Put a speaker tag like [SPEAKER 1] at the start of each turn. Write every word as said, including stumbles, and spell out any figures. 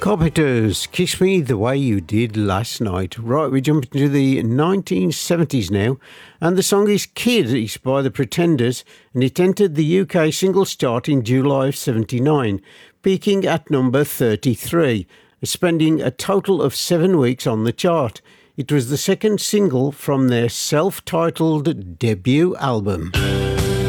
[SPEAKER 1] Carpenters, Kiss Me the Way You Did Last Night. Right, we jump into the nineteen seventies now, and the song is Kid. It's by the Pretenders, and it entered the U K singles chart in July of seventy-nine, peaking at number thirty-three, spending a total of seven weeks on the chart. It was the second single from their self-titled debut album.